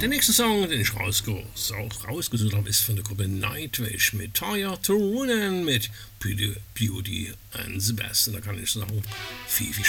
Der nächste Song, den ich rausgesucht habe, ist von der Gruppe Nightwish mit Tired to Runen mit Beauty and the Best. Und da kann ich sagen, viel